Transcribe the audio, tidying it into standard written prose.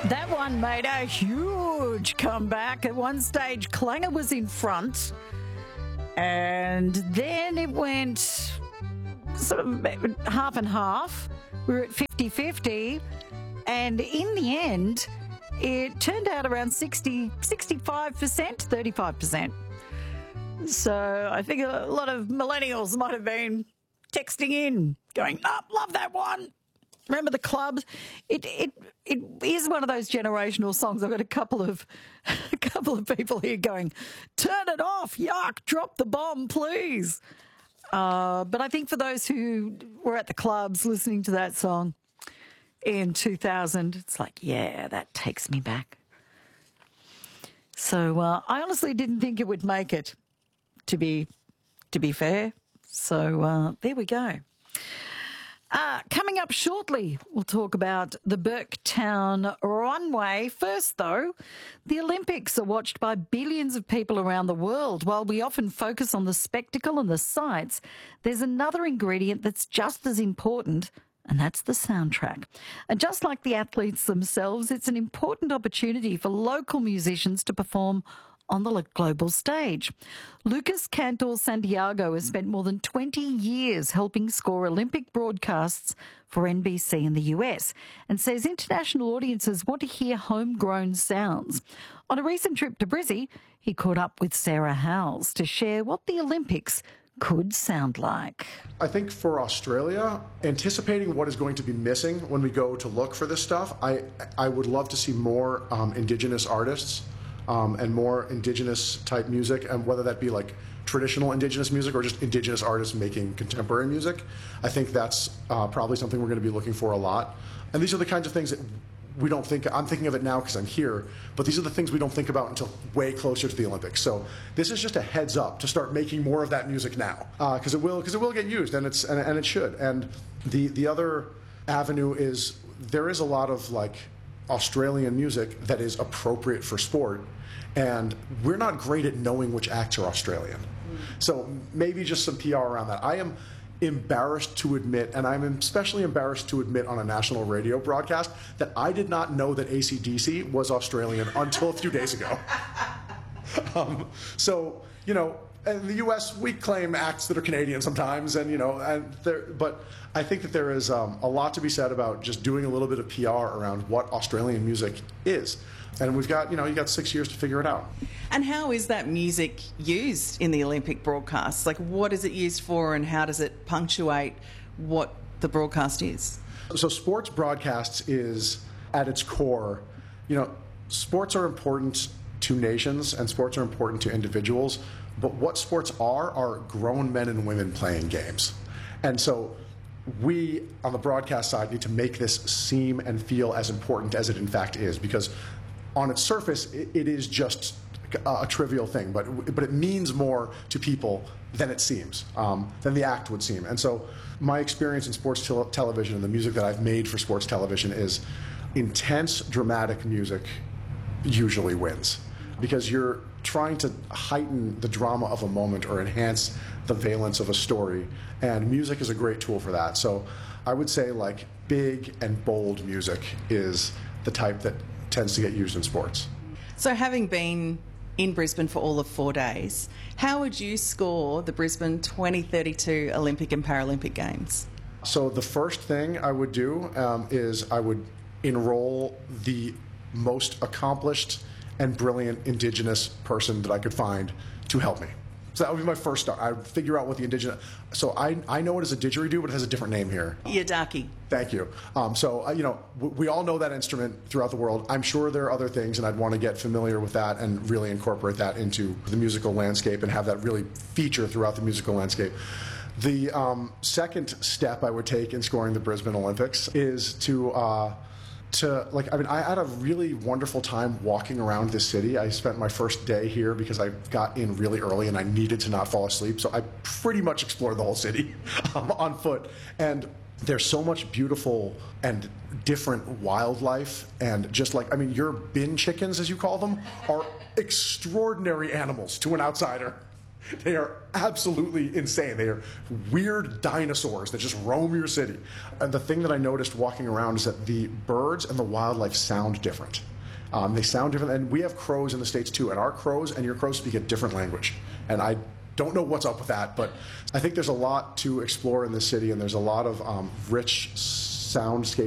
That one made a huge comeback. At one stage, Clanger was in front, and then it went sort of half and half. We were at 50-50, and in the end, it turned out around 65%, 35%. So I think a lot of millennials might have been texting in, going, "Oh, love that one. Remember the clubs?" It is one of those generational songs. I've got a couple of people here going, "Turn it off, yuck, drop the bomb, please." But I think for those who were at the clubs listening to that song in 2000, it's like, yeah, that takes me back. So I honestly didn't think it would make it, to be fair. So there we go. Coming up shortly, we'll talk about the Burketown Runway. First, though, the Olympics are watched by billions of people around the world. While we often focus on the spectacle and the sights, there's another ingredient that's just as important, and that's the soundtrack. And just like the athletes themselves, it's an important opportunity for local musicians to perform on the global stage. Lucas Cantor Santiago has spent more than 20 years helping score Olympic broadcasts for NBC in the US and says international audiences want to hear homegrown sounds. On a recent trip to Brizzy, he caught up with Sarah Howells to share what the Olympics could sound like. I think for Australia, anticipating what is going to be missing when we go to look for this stuff, I would love to see more Indigenous artists and more Indigenous type music, and whether that be like traditional Indigenous music or just Indigenous artists making contemporary music. I think that's probably something we're going to be looking for a lot. And these are the kinds of things that we don't think, I'm thinking of it now because I'm here, but these are the things we don't think about until way closer to the Olympics. So this is just a heads up to start making more of that music now, because it will get used, and it should. And the other avenue is there is a lot of like Australian music that is appropriate for sport, and we're not great at knowing which acts are Australian. So maybe just some PR around that. I am embarrassed to admit, and I'm especially embarrassed to admit on a national radio broadcast, that I did not know that AC/DC was Australian until a few days ago. So, you know, in the U.S., we claim acts that are Canadian sometimes, and but I think that there is a lot to be said about just doing a little bit of PR around what Australian music is. And we've got, you got 6 years to figure it out. And how is that music used in the Olympic broadcasts? Like, what is it used for, and how does it punctuate what the broadcast is? So sports broadcasts is, at its core, sports are important to nations and sports are important to individuals, but what sports are grown men and women playing games. And so we, on the broadcast side, need to make this seem and feel as important as it in fact is, because on its surface, it is just a trivial thing, but it means more to people than it seems, than the act would seem. And so my experience in sports television and the music that I've made for sports television is intense, dramatic music usually wins, because you're trying to heighten the drama of a moment or enhance the valence of a story, and music is a great tool for that. So I would say like big and bold music is the type that tends to get used in sports. So having been in Brisbane for all of 4 days, how would you score the Brisbane 2032 Olympic and Paralympic Games? So the first thing I would do is I would enroll the most accomplished and brilliant Indigenous person that I could find to help me. So that would be my first start. I'd figure out what the Indigenous... So I know it as a didgeridoo, but it has a different name here. Yidaki. Thank you. We all know that instrument throughout the world. I'm sure there are other things, and I'd want to get familiar with that and really incorporate that into the musical landscape and have that really feature throughout the musical landscape. The second step I would take in scoring the Brisbane Olympics is I had a really wonderful time walking around this city. I spent my first day here because I got in really early and I needed to not fall asleep. So I pretty much explored the whole city on foot. And there's so much beautiful and different wildlife, and just your bin chickens, as you call them, are extraordinary animals to an outsider. They are absolutely insane. They are weird dinosaurs that just roam your city. And the thing that I noticed walking around is that the birds and the wildlife sound different. They sound different, and we have crows in the States too, and our crows and your crows speak a different language. And I don't know what's up with that, but I think there's a lot to explore in this city, and there's a lot of rich soundscape